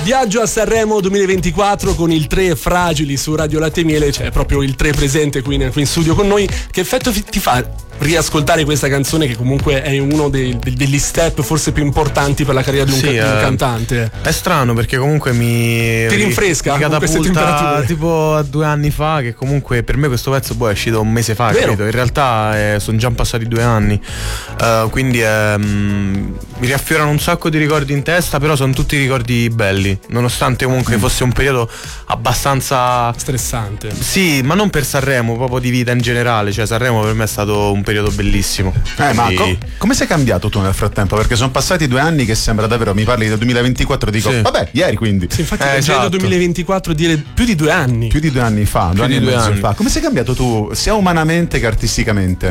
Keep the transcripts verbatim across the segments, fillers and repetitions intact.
Viaggio a Sanremo duemilaventiquattro con il tre Fragili su Radio Latte e Miele, c'è proprio il tre presente qui, qui in studio con noi. Che effetto ti fa riascoltare questa canzone, che comunque è uno dei, degli step forse più importanti per la carriera di un, sì, ca- di un eh, cantante? È strano perché comunque mi ti rinfresca, mi catapulta tipo a due anni fa, che comunque per me questo pezzo boh, è uscito un mese fa, credo. In realtà eh, sono già passati due anni, uh, quindi eh, mi riaffiorano un sacco di ricordi in testa, però sono tutti ricordi belli, nonostante comunque mm. fosse un periodo abbastanza stressante. Sì, ma non per Sanremo, proprio di vita in generale. Cioè Sanremo per me è stato un periodo bellissimo. Eh, quindi... ma co- come sei cambiato tu nel frattempo? Perché sono passati due anni che sembra davvero, mi parli del duemilaventiquattro, dico sì. vabbè, ieri quindi. Sì, infatti eh, leggendo esatto. duemilaventiquattro dire più di due anni. Più di due anni fa, due più anni di e due mezzo anni fa. Come sei cambiato tu, sia umanamente che artisticamente?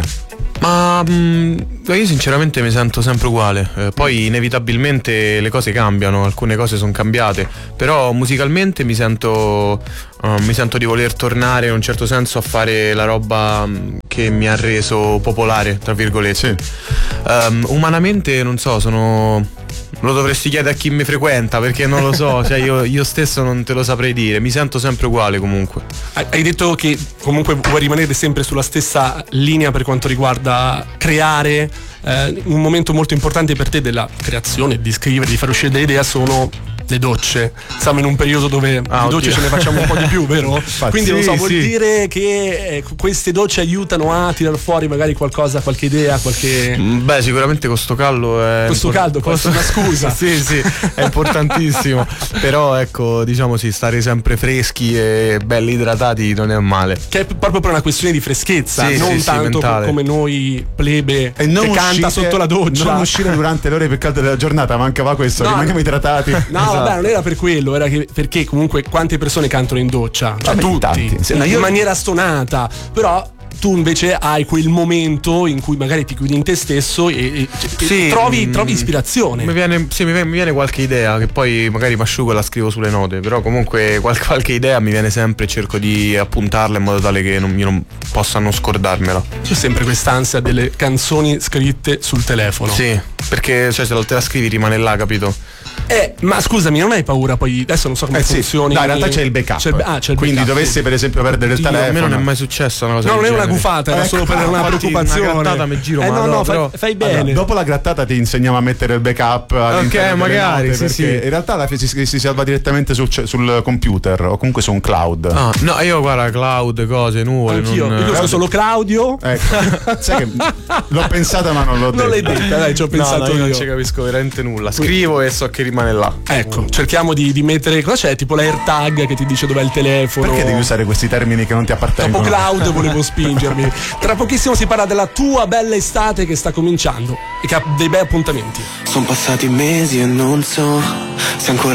Ma mh, io sinceramente mi sento sempre uguale, eh, poi inevitabilmente le cose cambiano, alcune cose sono cambiate, però musicalmente mi sento uh, mi sento di voler tornare in un certo senso a fare la roba che mi ha reso popolare, tra virgolette. Sì. Um, umanamente non so, sono... lo dovresti chiedere a chi mi frequenta, perché non lo so, cioè io, io stesso non te lo saprei dire, mi sento sempre uguale comunque. Hai detto che comunque vuoi rimanere sempre sulla stessa linea per quanto riguarda creare. Eh, un momento molto importante per te della creazione, di scrivere, di far uscire delle idee sono le docce. Siamo in un periodo dove ah, di docce oddio. ce ne facciamo un po' di più, vero? Infatti, quindi non sì, so, vuol sì. dire che eh, queste docce aiutano a tirar fuori magari qualcosa, qualche idea, qualche... Beh, sicuramente questo caldo è questo import- caldo può essere una scusa. sì, sì, è importantissimo. Però ecco, diciamo sì, stare sempre freschi e belli idratati non è male. Che è proprio per una questione di freschezza, sì, non sì, tanto sì, come noi plebe e non che uscite, canta sotto la doccia. Non uscire durante le ore più calde della giornata, mancava questo, no, rimaniamo idratati. No, esatto. vabbè, non era per quello, era che perché comunque quante persone cantano in doccia? Cioè, Vabbè, tutti, tanti. Sì, in, no, io... in maniera stonata, però tu invece hai quel momento in cui magari ti chiudi in te stesso e, e sì, trovi, mh, trovi ispirazione. Mi viene, sì, mi viene, mi viene qualche idea che poi magari mi asciugo e la scrivo sulle note, però comunque qualche, qualche idea mi viene sempre, cerco di appuntarla in modo tale che non, io non possa non scordarmela. C'è sempre quest'ansia delle canzoni scritte sul telefono. Sì, perché cioè, se te la scrivi rimane là, capito? Eh, ma scusami, non hai paura poi? Adesso non so come eh sì. funzioni. No, in realtà c'è il backup. C'è il, ah, c'è il Quindi backup. dovessi per esempio perdere il Dio, telefono. a me non è mai successa una cosa No, del non è genere. una gufata, era ecco, solo per una preoccupazione. Una grattata mi giro, eh, ma no, no, però... fai, fai bene. Allora, dopo la grattata ti insegniamo a mettere il backup all'interno ok, magari, delle note, sì, perché sì. in realtà la si, si salva direttamente sul, sul computer o comunque su un cloud. Ah, no, io guarda, cloud, cose, nuvole. Anch'io, non... io conosco solo Claudio. Ecco, sai che l'ho pensata ma non l'ho detta. Non l'hai detta, dai, ci ho pensato no, no, io. io. Non ci capisco veramente nulla. Scrivo e so che rimane là. Ecco, cerchiamo di, di mettere. Cosa c'è? Tipo l'AirTag che ti dice dov'è il telefono. Perché devi usare questi termini che non ti appartengono? Dopo Cloud volevo spingermi. Tra pochissimo si parla della tua bella estate che sta cominciando e che ha dei bei appuntamenti. Sono passati mesi e non so se ancora